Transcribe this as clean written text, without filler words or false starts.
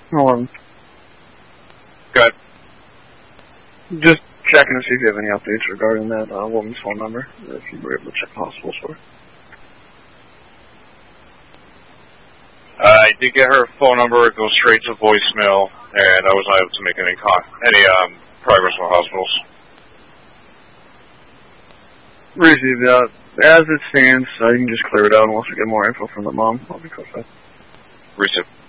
Good. Just checking to see if you have any updates regarding that woman's phone number, if you were able to check hospitals for. I did get her phone number. It goes straight to voicemail, and I was not able to make any progress with hospitals. Received that. As it stands, you can just clear it out unless we get more info from the mom. I'll be close. Receive.